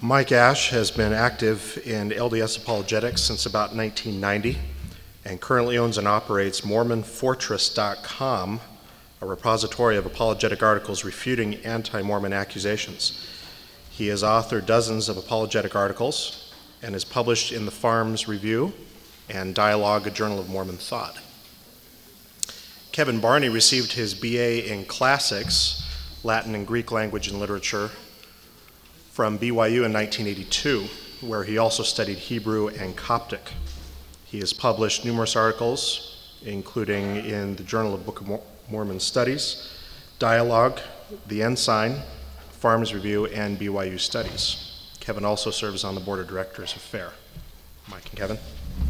Mike Ash has been active in LDS apologetics since about 1990 and currently owns and operates MormonFortress.com, a repository of apologetic articles refuting anti-Mormon accusations. He has authored dozens of apologetic articles and is published in the Farms Review and Dialogue, a Journal of Mormon Thought. Kevin Barney received his BA in Classics, Latin and Greek language and literature, from BYU in 1982, where he also studied Hebrew and Coptic. He has published numerous articles, including in the Journal of Book of Mormon Studies, Dialogue, The Ensign, Farms Review, and BYU Studies. Kevin also serves on the board of directors of FAIR. Mike and Kevin.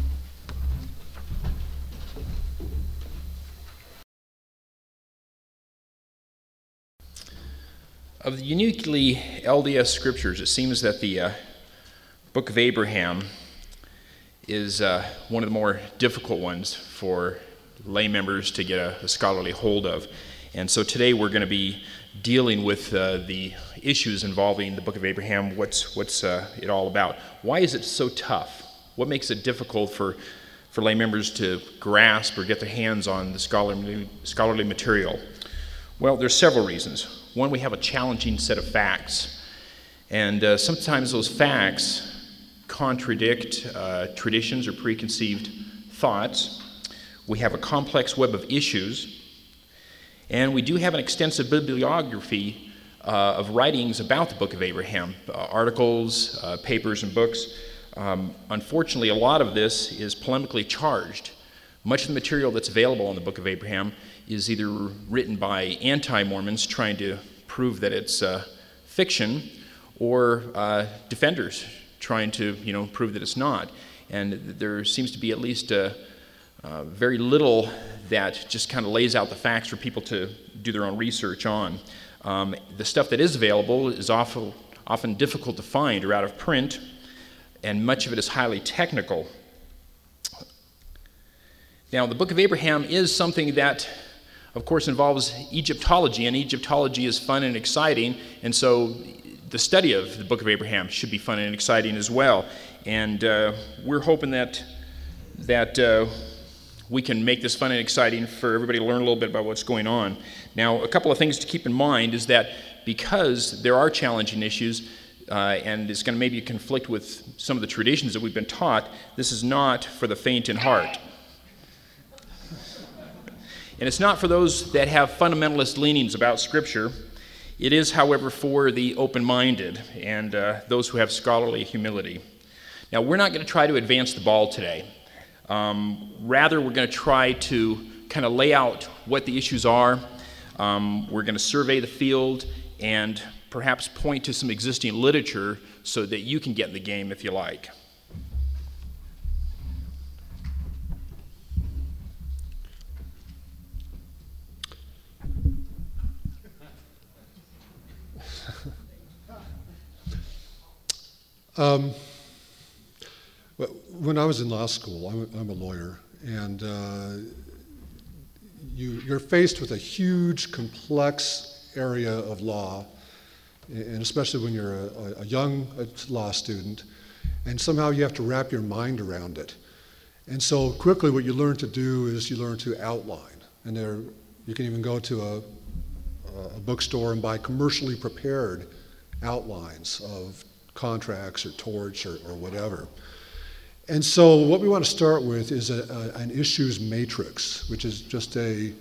Of the uniquely LDS scriptures, it seems that the Book of Abraham is one of the more difficult ones for lay members to get a scholarly hold of. And so today we're going to be dealing with the issues involving the Book of Abraham, what's it all about. Why is it so tough? What makes it difficult for lay members to grasp or get their hands on the scholarly material? Well, there's several reasons. One, we have a challenging set of facts, and sometimes those facts contradict traditions or preconceived thoughts. We have a complex web of issues, and we do have an extensive bibliography of writings about the Book of Abraham, articles, papers, and books. Unfortunately, a lot of this is polemically charged. Much of the material that's available in the Book of Abraham is either written by anti-Mormons trying to prove that it's fiction, or defenders trying to prove that it's not. And there seems to be at least very little that just kind of lays out the facts for people to do their own research on. The stuff that is available is often difficult to find or out of print, and much of it is highly technical. Now, the Book of Abraham is something that, of course, involves Egyptology, and Egyptology is fun and exciting, and so the study of the Book of Abraham should be fun and exciting as well. And we're hoping that we can make this fun and exciting for everybody to learn a little bit about what's going on. Now, a couple of things to keep in mind is that because there are challenging issues, and it's going to maybe conflict with some of the traditions that we've been taught, this is not for the faint in heart. And it's not for those that have fundamentalist leanings about Scripture. It is, however, for the open-minded and those who have scholarly humility. Now, we're not going to try to advance the ball today. Rather, we're going to try to kind of lay out what the issues are. We're going to survey the field and perhaps point to some existing literature so that you can get in the game if you like. When I was in law school, I'm a lawyer, and you're faced with a huge, complex area of law, and especially when you're a young law student, and somehow you have to wrap your mind around it. And so quickly what you learn to do is you learn to outline, and you can even go to a bookstore and buy commercially prepared outlines of contracts or torts or whatever. And so what we want to start with is an issues matrix, which is just we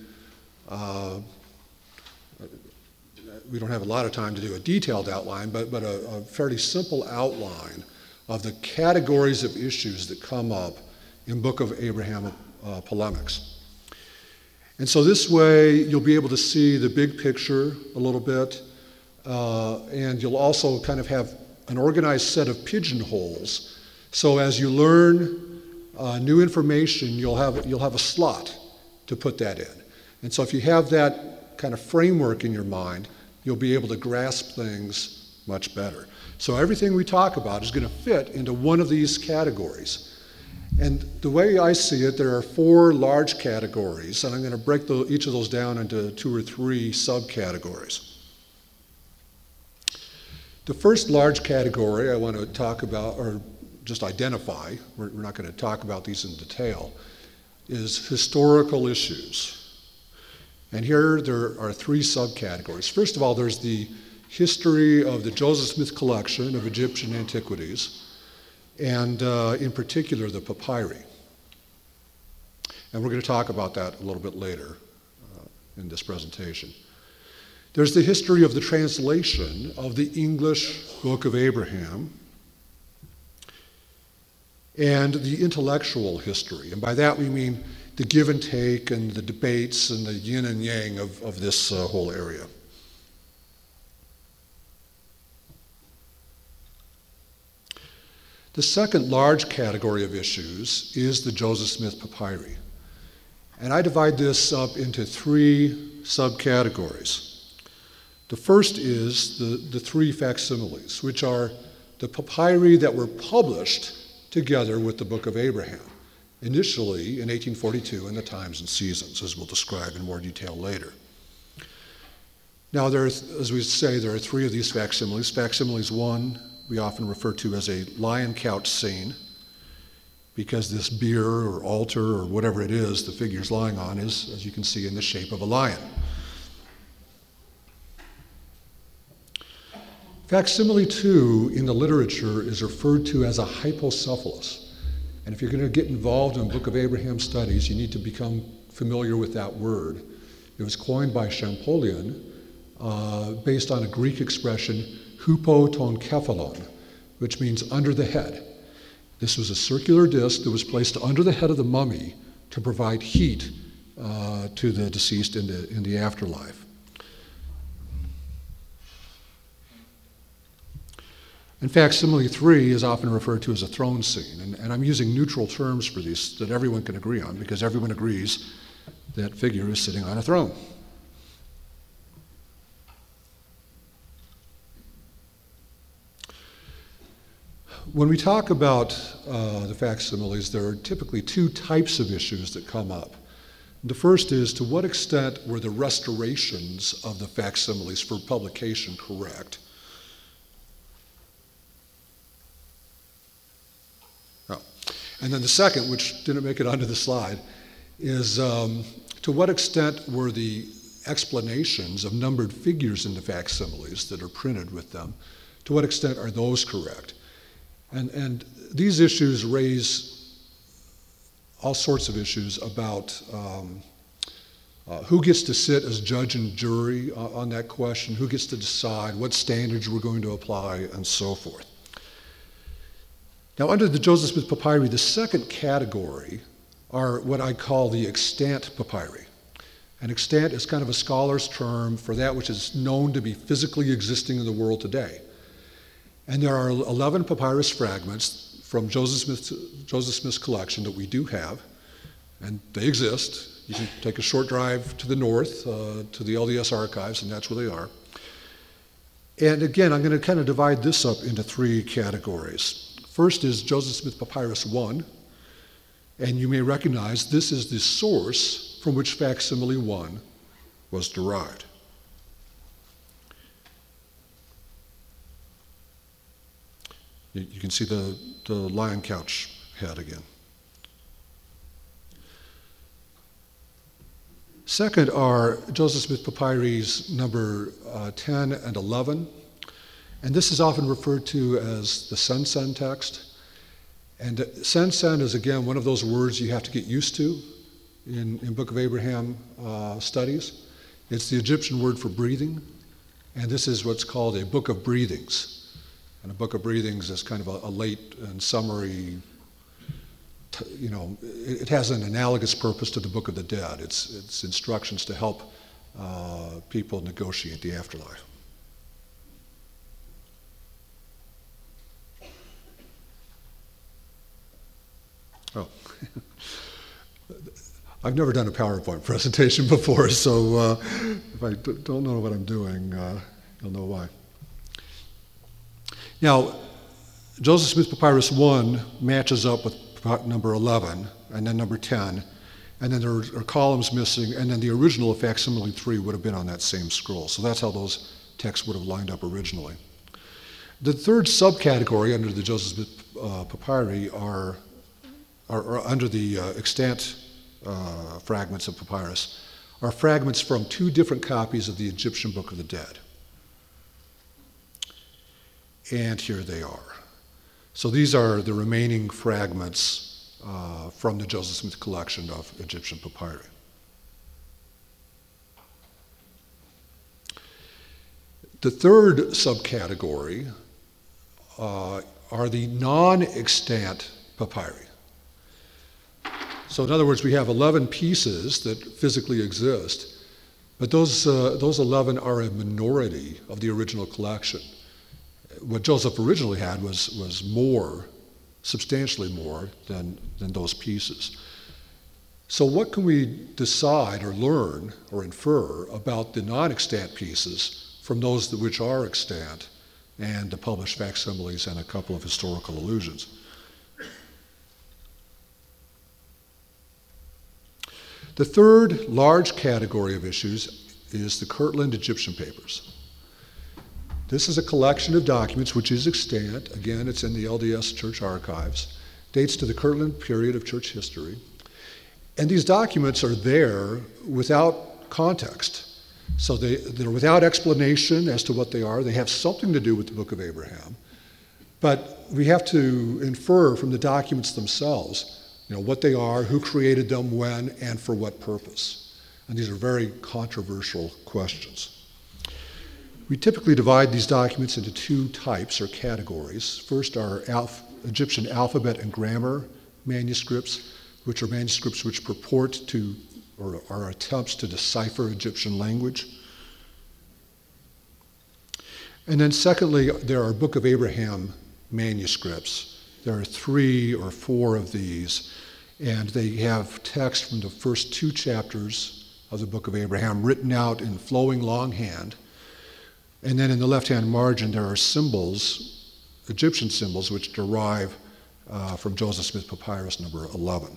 don't have a lot of time to do a detailed outline, but a fairly simple outline of the categories of issues that come up in Book of Abraham polemics. And so this way you'll be able to see the big picture a little bit, and you'll also kind of have an organized set of pigeonholes. So as you learn new information, you'll have a slot to put that in. And so if you have that kind of framework in your mind, you'll be able to grasp things much better. So everything we talk about is going to fit into one of these categories. And the way I see it, there are 4 large categories, and I'm going to break each of those down into 2 or 3 subcategories. The first large category I want to talk about, or just identify, we're not going to talk about these in detail, is historical issues. And here there are three subcategories. First of all, there's the history of the Joseph Smith collection of Egyptian antiquities, and in particular the papyri. And we're going to talk about that a little bit later in this presentation. There's the history of the translation of the English Book of Abraham, and the intellectual history. And by that we mean the give and take and the debates and the yin and yang of this whole area. The second large category of issues is the Joseph Smith Papyri. And I divide this up into three subcategories. The first is the three facsimiles, which are the papyri that were published together with the Book of Abraham, initially in 1842 in the Times and Seasons, as we'll describe in more detail later. Now, as we say, there are three of these facsimiles. Facsimiles 1 we often refer to as a lion couch scene, because this bier or altar or whatever it is the figure's lying on is, as you can see, in the shape of a lion. Facsimile 2 in the literature is referred to as a hypocephalus. And if you're going to get involved in Book of Abraham studies, you need to become familiar with that word. It was coined by Champollion based on a Greek expression, hupotonkephalon, which means under the head. This was a circular disc that was placed under the head of the mummy to provide heat to the deceased in the afterlife. In fact, Facsimile 3 is often referred to as a throne scene, and I'm using neutral terms for these that everyone can agree on, because everyone agrees that figure is sitting on a throne. When we talk about the facsimiles, there are typically two types of issues that come up. The first is, to what extent were the restorations of the facsimiles for publication correct? And then the second, which didn't make it onto the slide, is to what extent were the explanations of numbered figures in the facsimiles that are printed with them, to what extent are those correct? And these issues raise all sorts of issues about who gets to sit as judge and jury on that question, who gets to decide what standards we're going to apply, and so forth. Now, under the Joseph Smith Papyri, the second category are what I call the extant papyri. And extant is kind of a scholar's term for that which is known to be physically existing in the world today. And there are 11 papyrus fragments from Joseph Smith's collection that we do have, and they exist. You can take a short drive to the north, to the LDS archives, and that's where they are. And again, I'm going to kind of divide this up into three categories. First is Joseph Smith Papyrus 1, and you may recognize this is the source from which facsimile 1 was derived. You can see the lion couch head again. Second are Joseph Smith Papyri's number 10 and 11. And this is often referred to as the Sensen text. And Sensen is, again, one of those words you have to get used to in Book of Abraham studies. It's the Egyptian word for breathing. And this is what's called a book of breathings. And a book of breathings is kind of a late and summary, it has an analogous purpose to the Book of the Dead. It's instructions to help people negotiate the afterlife. Oh, I've never done a PowerPoint presentation before, so if I don't know what I'm doing, you'll know why. Now, Joseph Smith Papyrus 1 matches up with number 11, and then number 10, and then there are columns missing, and then the original of facsimile 3 would have been on that same scroll. So that's how those texts would have lined up originally. The third subcategory under the Joseph Smith papyri are under the extant fragments of papyrus, are fragments from two different copies of the Egyptian Book of the Dead. And here they are. So these are the remaining fragments from the Joseph Smith collection of Egyptian papyri. The third subcategory are the non-extant papyri. So in other words, we have 11 pieces that physically exist, but those 11 are a minority of the original collection. What Joseph originally had was more, substantially more than those pieces. So what can we decide or learn or infer about the non-extant pieces from those which are extant and the published facsimiles and a couple of historical allusions? The third large category of issues is the Kirtland Egyptian Papers. This is a collection of documents which is extant. Again, it's in the LDS Church Archives. Dates to the Kirtland period of church history. And these documents are there without context. So they're without explanation as to what they are. They have something to do with the Book of Abraham. But we have to infer from the documents themselves, what they are, who created them, when, and for what purpose. And these are very controversial questions. We typically divide these documents into two types or categories. First are Egyptian alphabet and grammar manuscripts, which are manuscripts which purport to or are attempts to decipher Egyptian language. And then secondly, there are Book of Abraham manuscripts. There are 3 or 4 of these, and they have text from the first 2 chapters of the Book of Abraham written out in flowing longhand. And then in the left-hand margin, there are symbols, Egyptian symbols, which derive from Joseph Smith Papyrus number 11.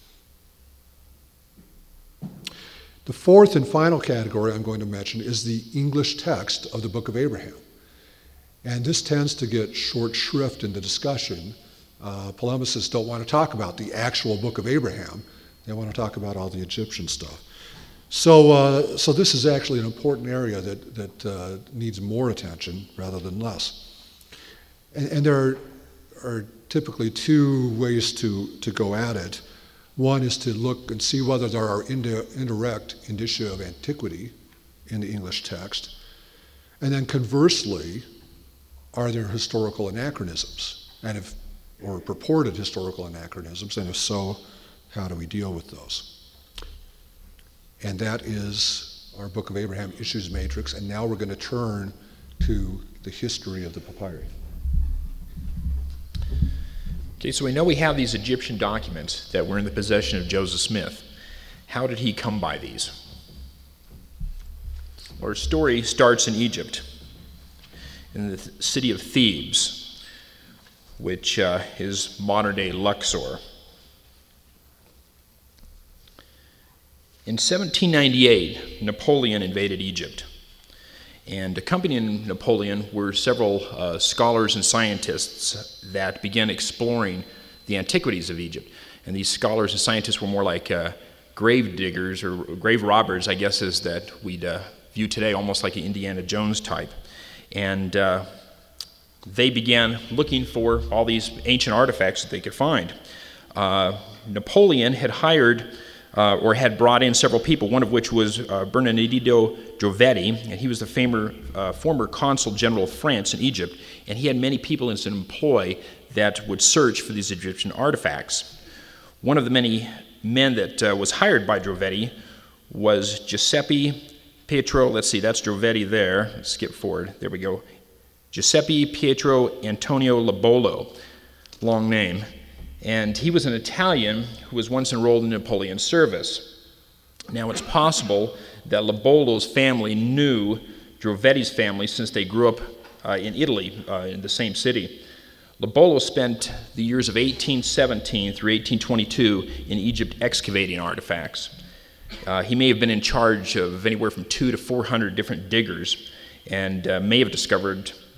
The fourth and final category I'm going to mention is the English text of the Book of Abraham. And this tends to get short shrift in the discussion. Polemicists don't want to talk about the actual Book of Abraham. They want to talk about all the Egyptian stuff. So this is actually an important area that needs more attention rather than less. And there are typically 2 ways to go at it. One is to look and see whether there are indirect indicia of antiquity in the English text. And then conversely, are there historical anachronisms? Or purported historical anachronisms? And if so, how do we deal with those? And that is our Book of Abraham Issues Matrix. And now we're going to turn to the history of the papyri. Okay, so we know we have these Egyptian documents that were in the possession of Joseph Smith. How did he come by these? Our story starts in Egypt, in the city of Thebes, which is modern-day Luxor. In 1798, Napoleon invaded Egypt. And accompanying Napoleon were several scholars and scientists that began exploring the antiquities of Egypt. And these scholars and scientists were more like grave diggers or grave robbers, I guess, as that we'd view today, almost like an Indiana Jones type. And they began looking for all these ancient artifacts that they could find. Napoleon had hired or had brought in several people, one of which was Bernardino Drovetti, and he was the former consul general of France in Egypt, and he had many people in his employ that would search for these Egyptian artifacts. One of the many men that was hired by Drovetti was Giuseppe Pietro, let's see, that's Drovetti there, let's skip forward, there we go, Giuseppe Pietro Antonio Lobolo, long name. And he was an Italian who was once enrolled in Napoleon's service. Now, it's possible that Lobolo's family knew Drovetti's family since they grew up in Italy, in the same city. Lobolo spent the years of 1817 through 1822 in Egypt excavating artifacts. He may have been in charge of anywhere from 200 to 400 different diggers and may have discovered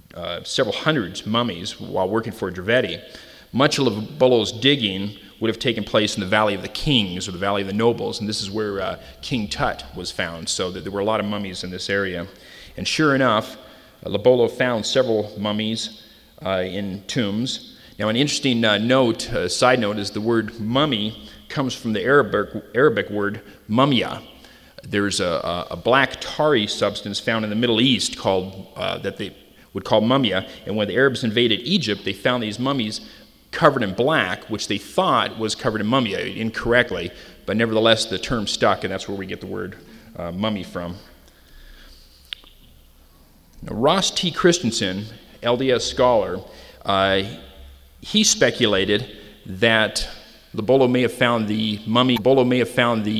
several hundred mummies while working for Dravetti. Much of Lobolo's digging would have taken place in the Valley of the Kings, or the Valley of the Nobles, and this is where King Tut was found, so that there were a lot of mummies in this area. And sure enough, Lobolo found several mummies in tombs. Now, an interesting side note, is the word mummy comes from the Arabic word mumia. There's a black tarry substance found in the Middle East called that they would call mumia, and when the Arabs invaded Egypt, they found these mummies covered in black, which they thought was covered in mumia incorrectly, but nevertheless the term stuck, and that's where we get the word mummy from. Now, Ross T. Christensen, LDS scholar, he speculated that Lobolo may have found the mummy. Lobolo may have found the